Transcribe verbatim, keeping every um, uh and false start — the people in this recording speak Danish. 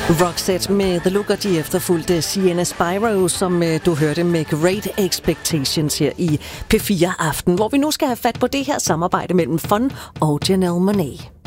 Roxette med The Look, og de efterfulgte Sienna Spyro, som øh, du hørte med Great Expectations her i P fire Aften, hvor vi nu skal have fat på det her samarbejde mellem Fun og Janelle Monáe.